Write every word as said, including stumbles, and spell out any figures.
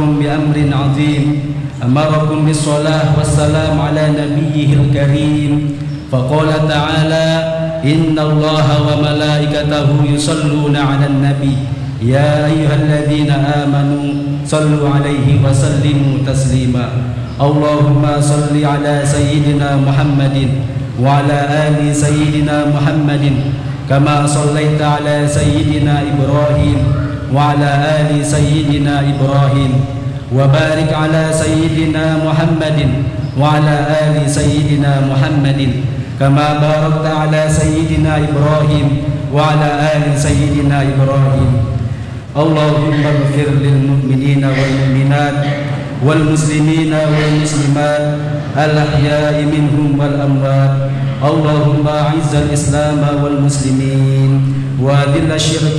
أمركم بأمر عظيم أمركم بالصلاة والسلام على نبيه الكريم فقال تعالى إن الله وملائكته يصلون على النبي يا أيها الذين آمنوا صلوا عليه وسلموا تسليما اللهم صل على سيدنا محمد وعلى آل سيدنا محمد كما صليت على سيدنا إبراهيم وعلى آل سيدنا إبراهيم وبارك على سيدنا محمد وعلى آل سيدنا محمد كما باركت على سيدنا إبراهيم وعلى آل سيدنا إبراهيم اللهم اغفر للمؤمنين والمؤمنات والمسلمين والمسلمات الأحياء منهم والأموات اللهم أعز الإسلام والمسلمين وأذل الشرك